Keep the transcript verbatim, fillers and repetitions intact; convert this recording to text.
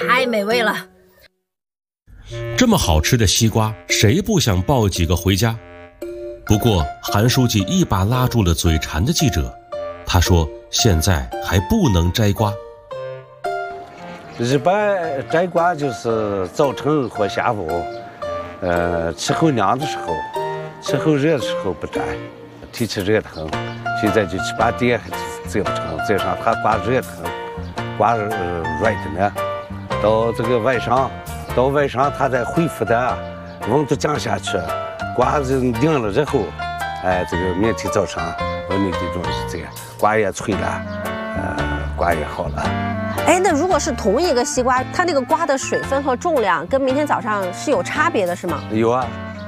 太美味了。 这么好吃的西瓜，谁不想抱几个回家？不过韩书记一把拉住了嘴馋的记者，他说现在还不能摘瓜。 日本摘瓜就是早晨或下午，呃，气候凉的时候，气候热的时候不摘，天气热得很。现在就七八点还摘不成，再上它瓜热得很，瓜软的呢。到这个晚上，到晚上它再恢复的温度降下去，瓜子硬了之后，哎，这个明天早上我那这种是这样，瓜也脆了，呃，瓜也好了。 哎，那如果是同一个西瓜，它那个瓜的水分和重量跟明天早上是有差别的，是吗？ 有啊。